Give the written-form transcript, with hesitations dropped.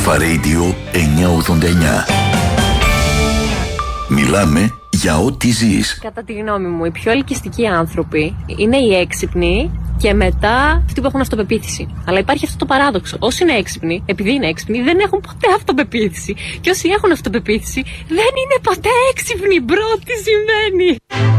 Αλφα Radio 989. Μιλάμε για ό,τι ζεις. Κατά τη γνώμη μου, οι πιο ελκυστικοί άνθρωποι είναι οι έξυπνοι και μετά αυτοί που έχουν αυτοπεποίθηση. Αλλά υπάρχει αυτό το παράδοξο. Όσοι είναι έξυπνοι, επειδή είναι έξυπνοι, δεν έχουν ποτέ αυτοπεποίθηση. Και όσοι έχουν αυτοπεποίθηση, δεν είναι ποτέ έξυπνοι. Μπρο, τι συμβαίνει?